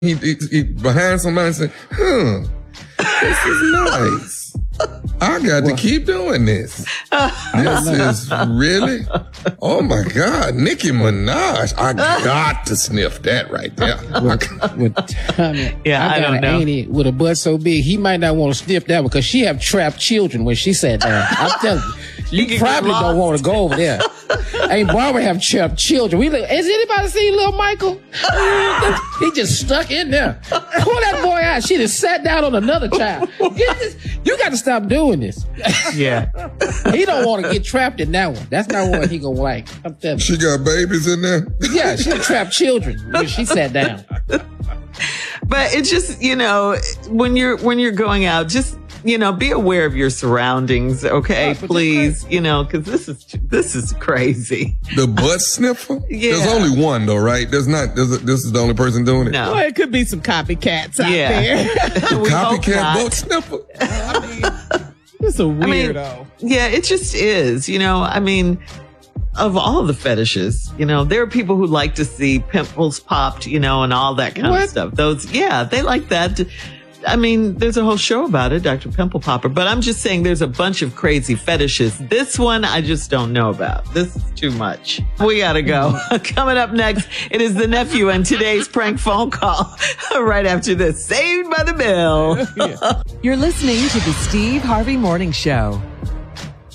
he behind somebody and say, this is nice. I got to keep doing this. This is really, oh my God, Nicki Minaj. I got to sniff that right there. With Tommy, I don't know. Auntie with a butt so big, he might not want to sniff that because she have trapped children when she sat down. I'm telling you, you probably don't want to go over there. Ain't Barbara have trapped children? Has anybody seen little Michael? He just stuck in there. Pull that boy out. She just sat down on another child. You got to stop doing this. Yeah. He don't want to get trapped in that one. That's not what he gonna like. I'm telling you. She got babies in there? Yeah, she trapped children when she sat down. But it's just, when you're going out, just, be aware of your surroundings, okay? Please, because this is crazy. The butt sniffer? Yeah. There's only one though, right? This is the only person doing it? No. Well, it could be some copycats out there. Copycat butt sniffer? It's a weirdo. It just is, of all the fetishes, there are people who like to see pimples popped, and all that kind of stuff. They like that. There's a whole show about it, Dr. Pimple Popper, but I'm just saying there's a bunch of crazy fetishes. This one, I just don't know about. This is too much. We gotta go. Coming up next, it is the nephew and today's prank phone call right after this. Saved by the Bell. You're listening to the Steve Harvey Morning Show.